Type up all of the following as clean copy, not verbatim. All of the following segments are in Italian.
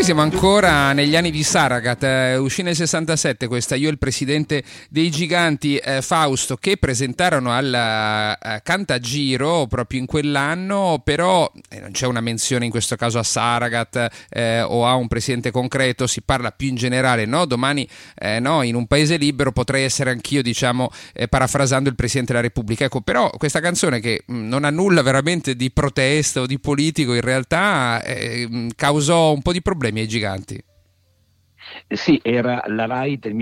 Noi siamo ancora negli anni di Saragat, uscì nel 67 questa Io e il presidente dei Giganti, Fausto, che presentarono al Cantagiro proprio in quell'anno, però non c'è una menzione in questo caso a Saragat o a un presidente concreto, si parla più in generale, no? Domani no, in un paese libero potrei essere anch'io, diciamo, parafrasando il Presidente della Repubblica. Ecco, però questa canzone che non ha nulla veramente di protesta o di politico, in realtà causò un po' di problemi ai Giganti. Sì, era la RAI del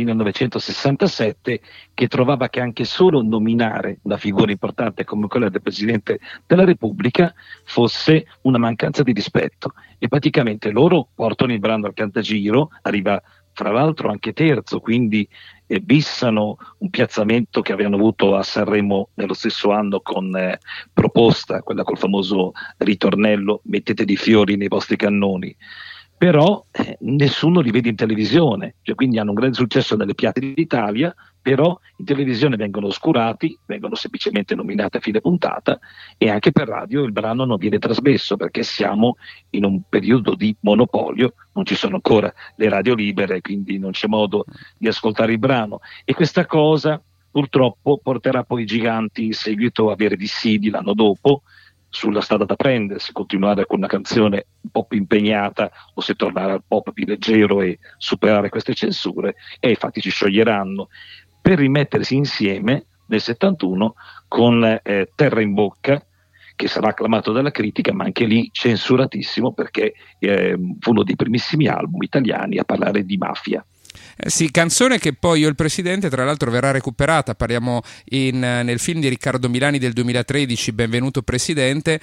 1967 che trovava che anche solo nominare una figura importante come quella del Presidente della Repubblica fosse una mancanza di rispetto, e praticamente loro portano il brano al Cantagiro, arriva fra l'altro anche terzo, quindi bissano un piazzamento che avevano avuto a Sanremo nello stesso anno con proposta, quella col famoso ritornello "mettete dei fiori nei vostri cannoni", però nessuno li vede in televisione, cioè, quindi hanno un grande successo nelle piazze d'Italia, però in televisione vengono oscurati, vengono semplicemente nominati a fine puntata, e anche per radio il brano non viene trasmesso perché siamo in un periodo di monopolio, non ci sono ancora le radio libere, quindi non c'è modo di ascoltare il brano, e questa cosa purtroppo porterà poi i Giganti in seguito a avere dissidi l'anno dopo sulla strada da prendere, se continuare con una canzone un po' più impegnata o se tornare al pop più leggero e superare queste censure, e infatti ci scioglieranno per rimettersi insieme nel 71 con Terra in bocca, che sarà acclamato dalla critica, ma anche lì censuratissimo perché fu uno dei primissimi album italiani a parlare di mafia. Sì, canzone che poi Io e il presidente tra l'altro verrà recuperata, parliamo nel film di Riccardo Milani del 2013, Benvenuto Presidente,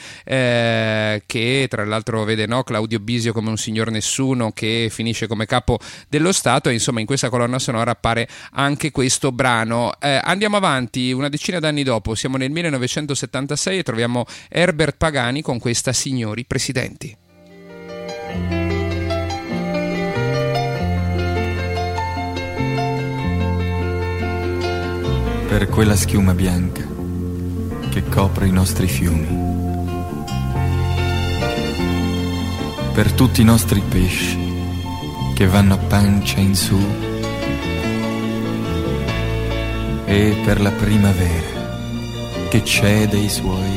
che tra l'altro vede, no, Claudio Bisio come un signor nessuno che finisce come capo dello Stato, e insomma in questa colonna sonora appare anche questo brano. Andiamo avanti, una decina d'anni dopo, siamo nel 1976 e troviamo Herbert Pagani con questa Signori Presidenti. Per quella schiuma bianca che copre i nostri fiumi, per tutti i nostri pesci che vanno a pancia in su, e per la primavera che cede i suoi